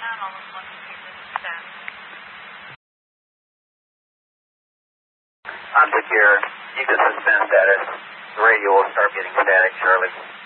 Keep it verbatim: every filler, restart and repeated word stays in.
I'm secure. You can suspend status. The radio will start getting static shortly.